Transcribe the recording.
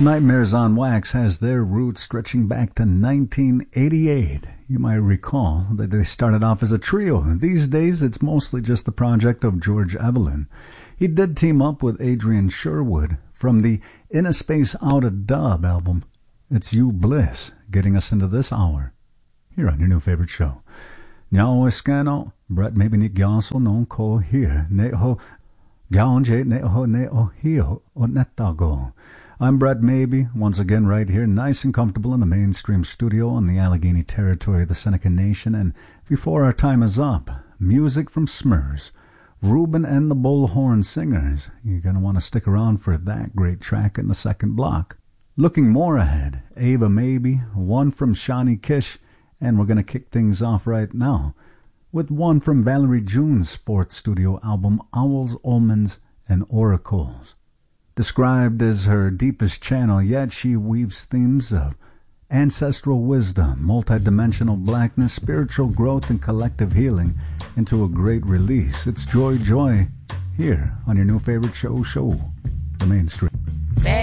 Nightmares on Wax has their roots stretching back to 1988. You might recall that they started off as a trio. These days, it's mostly just the project of George Evelyn. He did team up with Adrian Sherwood from the In a Space Out of Dub album. It's You Bliss, getting us into this hour, here on your new favorite show. Nyao Eskano, Brett maybe ni gyanso non ko here, neho gyaonje neho neo hio o netago. I'm Brett Maybe, once again right here, nice and comfortable in the mainstream studio on the Allegheny territory of the Seneca Nation. And before our time is up, music from Smurs, Reuben and the Bullhorn Singers. You're going to want to stick around for that great track in the second block. Looking more ahead, Ava Maybe, one from Shawnee Kish, and we're going to kick things off right now with one from Valerie June's fourth studio album, Owls, Omens, and Oracles. Described as her deepest channel, yet she weaves themes of ancestral wisdom, multidimensional blackness, spiritual growth, and collective healing into a great release. It's Joy Joy here on your new favorite show, The Mainstream.